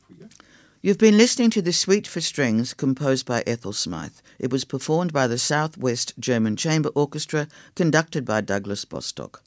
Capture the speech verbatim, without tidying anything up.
for you. You've been listening to The Suite for Strings, composed by Ethel Smythe. It was performed by the Southwest German Chamber Orchestra, conducted by Douglas Bostock.